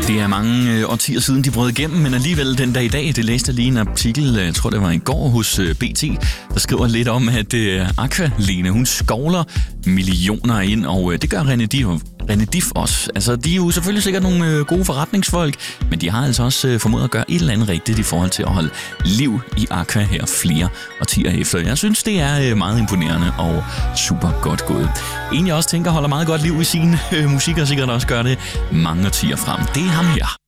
Det er mange årtier siden, de brød igennem, men alligevel den dag i dag, det læste lige en artikel, jeg tror det var i går hos BT, der skriver lidt om, at Aqualene, hun skovler millioner ind, og det gør René Dif også. Altså, de er jo selvfølgelig sikkert nogle gode forretningsfolk, men de har altså også formået at gøre et eller andet rigtigt i forhold til at holde liv i Aqua her flere årtier efter. Jeg synes, det er meget imponerende og super godt gået. En, jeg også tænker holder meget godt liv i sin musik, og sikkert også gør det mange årtier frem. Det er ham her.